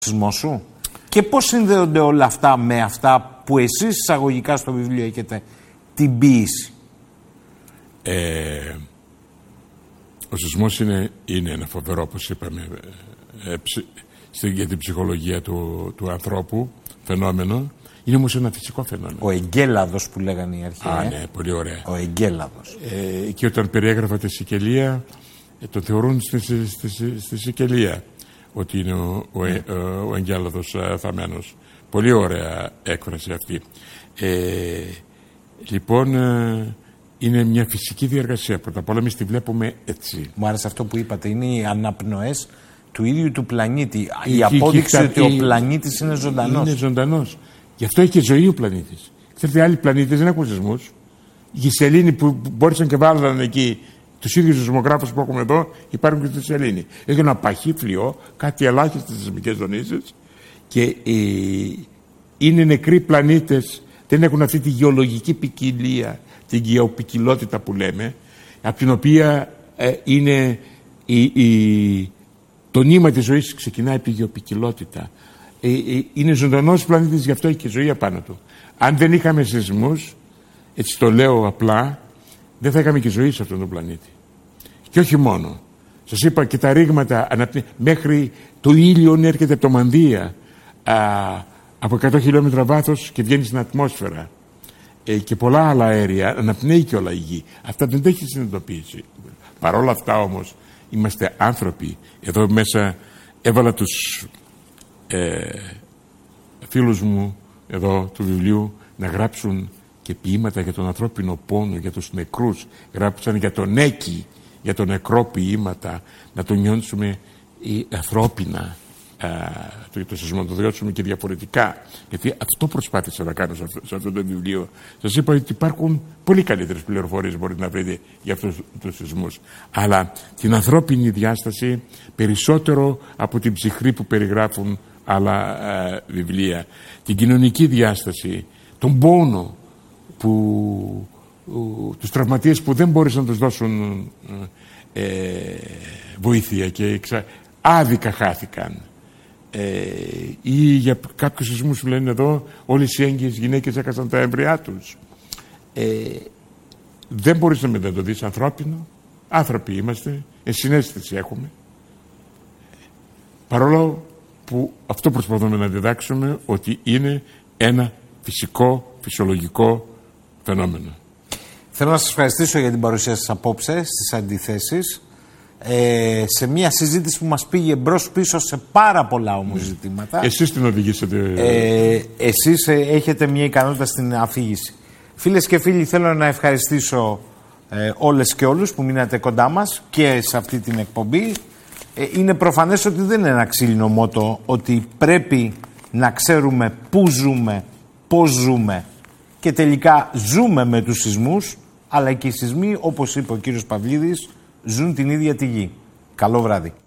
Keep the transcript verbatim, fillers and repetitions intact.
σεισμό σου. Και πώς συνδέονται όλα αυτά με αυτά που εσείς εισαγωγικά στο βιβλίο έχετε την ποίηση? Ε, ο σεισμός είναι, είναι ένα φοβερό, όπως είπαμε, ε, ψ, για την ψυχολογία του, του ανθρώπου φαινόμενο. Είναι όμως ένα φυσικό φαινόμενο. Ο εγκέλαδος που λέγανε οι αρχαίοι. Α, ναι, πολύ ωραία. Ο εγκέλαδος. Ε, και όταν περιέγραφα τη Σικελία, ε, το θεωρούν στη, στη, στη, στη Σικελία ότι είναι ο, ο, ναι. ο, ο εγκέλαδος ε, θαμμένος. Πολύ ωραία έκφραση αυτή. Ε, λοιπόν, ε, είναι μια φυσική διεργασία. Πρώτα απ' όλα εμείς τη βλέπουμε έτσι. Μου άρεσε αυτό που είπατε. Είναι οι αναπνοές του ίδιου του πλανήτη. Η, η απόδειξη η, ότι η, ο πλανήτης είναι ζωντανός. Είναι ζωντανός. Γι' αυτό έχει και ζωή ο πλανήτης. Ξέρετε, άλλοι πλανήτες δεν έχουν σεισμούς. Οι σελήνοι που μπόρεσαν και βάλαν εκεί τους ίδιους σεισμογράφους που έχουμε εδώ, υπάρχουν και στη σελήνη. Έχει ένα παχύ φλοιό, κάτι ελάχιστες σεισμικές δονήσεις και ε, είναι νεκροί πλανήτες. Δεν έχουν αυτή τη γεωλογική ποικιλία, την γεωποικιλότητα που λέμε, από την οποία ε, είναι η, η, το νήμα της ζωής ξεκινάει από τη γεωποικιλότητα. Ε, ε, είναι ζωντανός πλανήτης, γι' αυτό έχει και ζωή απάνω του. Αν δεν είχαμε σεισμούς, έτσι το λέω απλά, δεν θα είχαμε και ζωή σε αυτόν τον πλανήτη. Και όχι μόνο. Σας είπα και τα ρήγματα αναπνε... μέχρι το ήλιο έρχεται από το Μανδύα α, από εκατό χιλιόμετρα βάθος και βγαίνει στην ατμόσφαιρα. Ε, και πολλά άλλα αέρια, αναπνέει και όλα η γη. Αυτά δεν τα έχει συνειδητοποιήσει. Παρ' όλα αυτά όμως είμαστε άνθρωποι. Εδώ μέσα έβαλα τους ε, φίλους μου εδώ του βιβλίου να γράψουν και ποίηματα για τον ανθρώπινο πόνο, για τους νεκρούς. Γράψαν για τον Έκη, για τον νεκρό ποίηματα, να το νιώσουμε ανθρώπινα, α, το, το σεισμοδοτήσουμε και διαφορετικά. Γιατί αυτό προσπάθησα να κάνω σε αυτό, σε αυτό το βιβλίο. Σας είπα ότι υπάρχουν πολύ καλύτερες πληροφορίες μπορείτε να βρείτε για αυτούς τους σεισμούς. Αλλά την ανθρώπινη διάσταση περισσότερο από την ψυχρή που περιγράφουν άλλα α, βιβλία. Την κοινωνική διάσταση, τον πόνο, που, ο, τους τραυματίες που δεν μπόρεσαν να τους δώσουν ε, βοήθεια και εξα, άδικα χάθηκαν. Ε, ή για κάποιους σεισμούς που λένε εδώ όλες οι έγκυες γυναίκες έκασαν τα έμβριά τους. Ε, δεν μπορείς να το δεις ανθρώπινο. Άνθρωποι είμαστε, συναίσθηση έχουμε. Παρόλο που αυτό προσπαθούμε να διδάξουμε ότι είναι ένα φυσικό, φυσιολογικό φαινόμενο. Θέλω να σας ευχαριστήσω για την παρουσία σας απόψε στις αντιθέσεις. Ε, σε μια συζήτηση που μας πήγε μπρος πίσω σε πάρα πολλά όμως ναι. ζητήματα. Εσείς την οδηγήσατε. Ε, εσείς έχετε μια ικανότητα στην αφήγηση. Φίλες και φίλοι, θέλω να ευχαριστήσω ε, όλες και όλους που μείνατε κοντά μας και σε αυτή την εκπομπή. Ε, είναι προφανές ότι δεν είναι ένα ξύλινο μότο ότι πρέπει να ξέρουμε πού ζούμε, πώς ζούμε και τελικά ζούμε με τους σεισμούς, αλλά και οι σεισμοί, όπως είπε ο κύριος Παυλίδης, ζουν την ίδια τη γη. Καλό βράδυ.